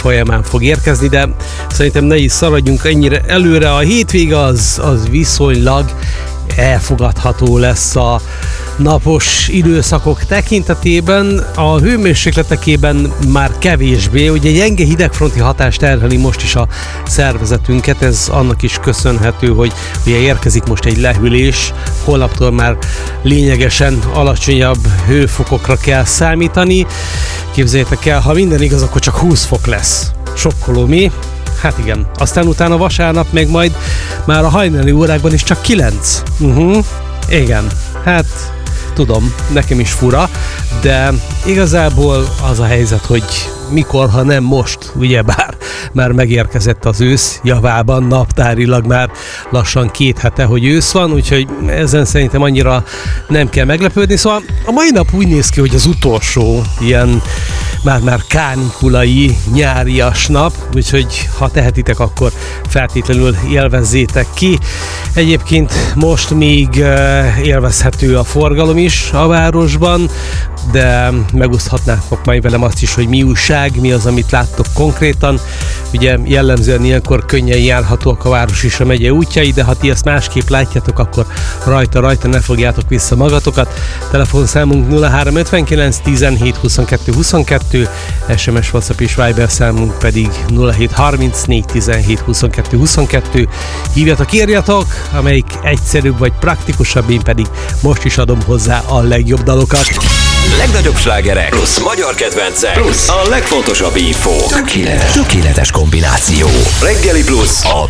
folyamán fog érkezni, de szerintem ne is szaladjunk ennyire előre. A hétvége az viszonylag elfogadható lesz a napos időszakok tekintetében, a hőmérsékletekében már kevésbé. Ugye gyenge hidegfronti hatást terheli most is a szervezetünket, ez annak is köszönhető, hogy ugye érkezik most egy lehűlés, holnaptól már lényegesen alacsonyabb hőfokokra kell számítani. Képzeljétek el, ha minden igaz, akkor csak 20 fok lesz. Sokkoló, mi? Hát igen. Aztán utána vasárnap meg majd már a hajnali órákban is csak 9. Igen. Hát tudom, nekem is fura, de igazából az a helyzet, hogy mikor, ha nem most, ugyebár már megérkezett az ősz javában, naptárilag már lassan 2 hete, hogy ősz van, úgyhogy ezen szerintem annyira nem kell meglepődni. Szóval a mai nap úgy néz ki, hogy az utolsó ilyen már kánikulai, nyárias nap, úgyhogy ha tehetitek, akkor feltétlenül élvezzétek ki. Egyébként most még élvezhető a forgalom is a városban, de megoszthatnátok majd velem azt is, hogy mi újság, mi az, amit láttok konkrétan. Ugye jellemzően ilyenkor könnyen járhatóak a város és a megye útjai, de ha ti ezt másképp látjátok, akkor rajta ne fogjátok vissza magatokat. Telefonszámunk 0359 17 22 22, SMS, WhatsApp és Viber számunk pedig 0734 17 22 22. Hívjatok, írjatok, amelyik egyszerűbb vagy praktikusabb, én pedig most is adom hozzá a legjobb dalokat. Legnagyobb slágerek plusz magyar kedvencek plusz a legfontosabb info. Tökéletes kombináció. Reggeli Plusz a